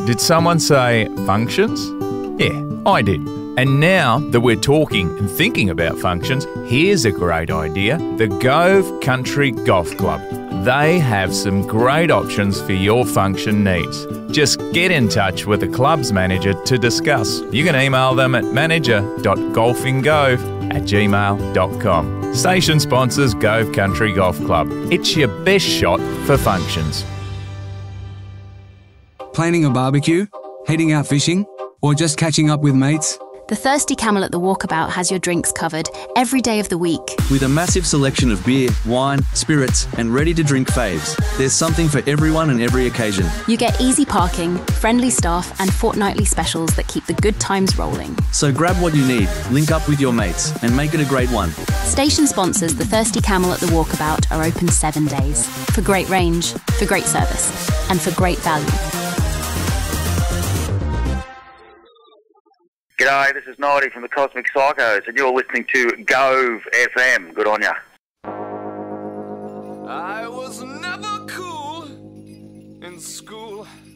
Did someone say functions? Yeah, I did. And now that we're talking and thinking about functions, here's a great idea. The Gove Country Golf Club. They have some great options for your function needs. Just get in touch with the club's manager to discuss. You can email them at manager.golfinggove@gmail.com. Station sponsors Gove Country Golf Club. It's your best shot for functions. Planning a barbecue, heading out fishing, or just catching up with mates? The Thirsty Camel at the Walkabout has your drinks covered every day of the week. With a massive selection of beer, wine, spirits, and ready-to-drink faves, there's something for everyone and every occasion. You get easy parking, friendly staff, and fortnightly specials that keep the good times rolling. So grab what you need, link up with your mates, and make it a great one. Station sponsors The Thirsty Camel at the Walkabout are open 7 days. For great range, for great service, and for great value. G'day, this is Nighty from the Cosmic Psychos, and you're listening to Gove FM. Good on ya. I was never cool in school.